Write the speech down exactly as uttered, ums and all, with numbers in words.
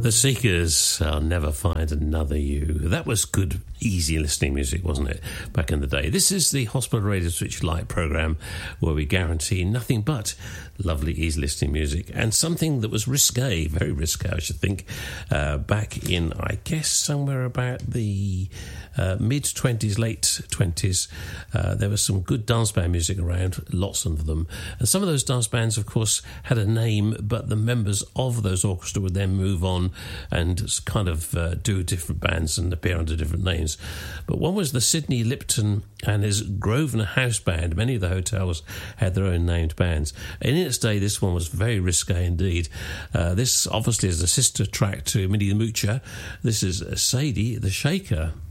The Seekers, I'll Never Find Another You. That was good, easy listening music, wasn't it, back in the day? This is the Hospital Radio Switch Light programme, where we guarantee nothing but lovely, easy listening music, and something that was risque, very risque, I should think, uh, back in, I guess, somewhere about the uh, mid-twenties, late twenties. Uh, there was some good dance band music around, lots of them. And some of those dance bands, of course, had a name, but the members of those orchestra would then move on and kind of uh, do different bands and appear under different names. But one was the Sidney Lipton and his Grosvenor House Band. Many of the hotels had their own named bands. And in its day, this one was very risque indeed. Uh, this obviously is a sister track to Minnie the Moocher. This is Sadie the Shaker.